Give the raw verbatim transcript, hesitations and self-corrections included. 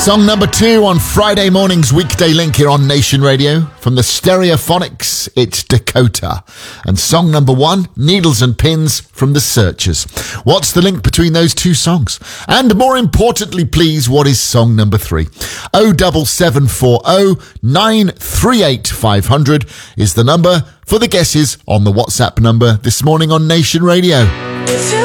Song number two on Friday morning's Weekday Link here on Nation Radio. From the Stereophonics, it's Dakota. And song number one, Needles and Pins from the Searchers. What's the link between those two songs? And more importantly, please, what is song number three? oh seven seven four oh nine three eight five hundred is the number for the guesses on the WhatsApp number this morning on Nation Radio.